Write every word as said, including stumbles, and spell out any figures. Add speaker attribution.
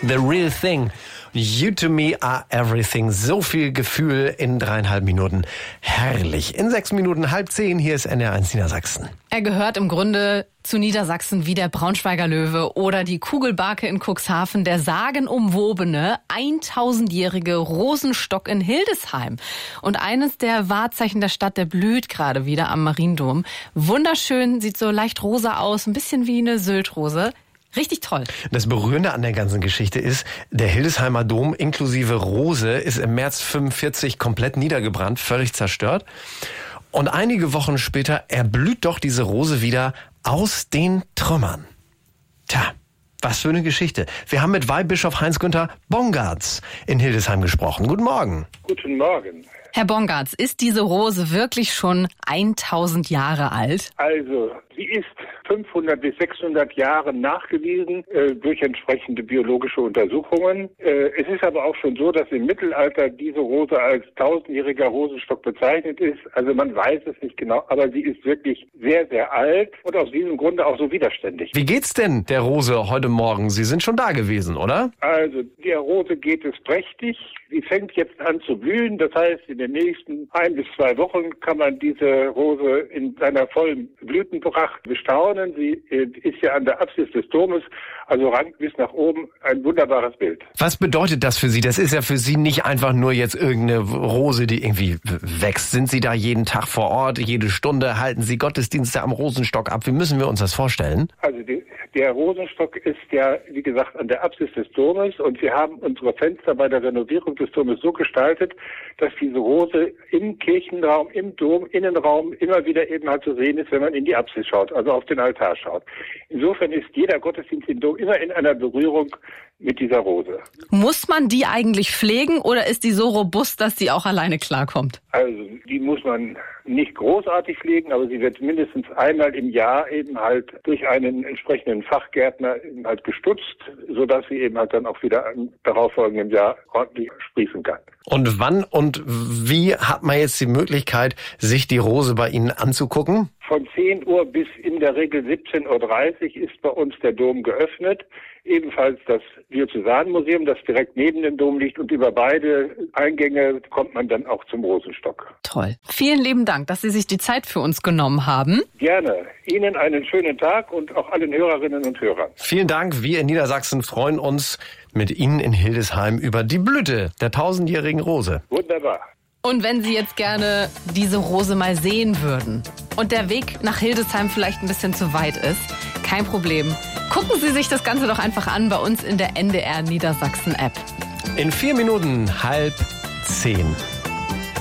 Speaker 1: The Real Thing. You to me are everything. So viel Gefühl in dreieinhalb Minuten. Herrlich. In sechs Minuten halb zehn. Hier ist N D R eins Niedersachsen.
Speaker 2: Er gehört im Grunde zu Niedersachsen wie der Braunschweiger Löwe oder die Kugelbarke in Cuxhaven, der sagenumwobene, eintausendjährige Rosenstock in Hildesheim. Und eines der Wahrzeichen der Stadt, der blüht gerade wieder am Mariendom. Wunderschön, sieht so leicht rosa aus, ein bisschen wie eine Syltrose. Richtig toll. Das Berührende an der ganzen Geschichte ist, der Hildesheimer Dom inklusive Rose ist im März fünfundvierzig komplett niedergebrannt, völlig zerstört. Und einige Wochen später erblüht doch diese Rose wieder aus den Trümmern. Tja, was für eine Geschichte. Wir haben mit Weihbischof Heinz-Günther Bongartz in Hildesheim gesprochen. Guten Morgen.
Speaker 3: Guten Morgen.
Speaker 2: Herr Bongartz, ist diese Rose wirklich schon tausend Jahre alt?
Speaker 3: Also, sie ist fünfhundert bis sechshundert Jahre nachgewiesen äh, durch entsprechende biologische Untersuchungen. Äh, es ist aber auch schon so, dass im Mittelalter diese Rose als tausendjähriger Rosenstock bezeichnet ist. Also man weiß es nicht genau, aber sie ist wirklich sehr, sehr alt und aus diesem Grunde auch so widerständig.
Speaker 1: Wie geht's denn der Rose heute Morgen? Sie sind schon da gewesen, oder?
Speaker 3: Also, der Rose geht es prächtig. Sie fängt jetzt an zu blühen. Das heißt, in den nächsten ein bis zwei Wochen kann man diese Rose in seiner vollen Blütenpracht bestaunen. Sie ist ja an der Apsis des Domes, also rankt bis nach oben, ein wunderbares Bild.
Speaker 1: Was bedeutet das für Sie? Das ist ja für Sie nicht einfach nur jetzt irgendeine Rose, die irgendwie wächst. Sind Sie da jeden Tag vor Ort, jede Stunde? Halten Sie Gottesdienste am Rosenstock ab? Wie müssen wir uns das vorstellen?
Speaker 3: Also die, der Rosenstock ist ja, wie gesagt, an der Apsis des Domes und wir haben unsere Fenster bei der Renovierung des Domes so gestaltet, dass diese Rose im Kirchenraum, im Dom, Innenraum immer wieder eben halt zu sehen ist, wenn man in die Apsis schaut, also auf den Altar schaut. Insofern ist jeder Gottesdienst im Dom immer in einer Berührung mit dieser Rose.
Speaker 2: Muss man die eigentlich pflegen oder ist die so robust, dass sie auch alleine klarkommt?
Speaker 3: Also die muss man nicht großartig pflegen, aber sie wird mindestens einmal im Jahr eben halt durch einen entsprechenden Fachgärtner eben halt gestutzt, sodass sie eben halt dann auch wieder im darauffolgenden Jahr ordentlich sprießen kann.
Speaker 1: Und wann und wie hat man jetzt die Möglichkeit, sich die Rose bei Ihnen anzugucken?
Speaker 3: Von zehn Uhr bis in der Regel siebzehn Uhr dreißig ist bei uns der Dom geöffnet. Ebenfalls das Diözesanmuseum, das direkt neben dem Dom liegt. Und über beide Eingänge kommt man dann auch zum Rosenstock.
Speaker 2: Toll. Vielen lieben Dank, dass Sie sich die Zeit für uns genommen haben.
Speaker 3: Gerne. Ihnen einen schönen Tag und auch allen Hörerinnen und Hörern.
Speaker 1: Vielen Dank. Wir in Niedersachsen freuen uns mit Ihnen in Hildesheim über die Blüte der tausendjährigen Rose.
Speaker 3: Wunderbar.
Speaker 2: Und wenn Sie jetzt gerne diese Rose mal sehen würden und der Weg nach Hildesheim vielleicht ein bisschen zu weit ist, kein Problem. Gucken Sie sich das Ganze doch einfach an bei uns in der N D R Niedersachsen App.
Speaker 1: In vier Minuten halb zehn.